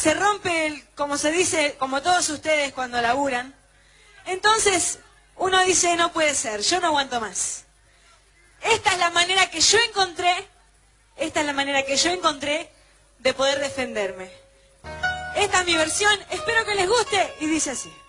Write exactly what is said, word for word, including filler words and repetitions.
se rompe, el, como se dice, como todos ustedes cuando laburan. Entonces uno dice, no puede ser, yo no aguanto más. Esta es la manera que yo encontré, esta es la manera que yo encontré de poder defenderme. Esta es mi versión, espero que les guste y dice así.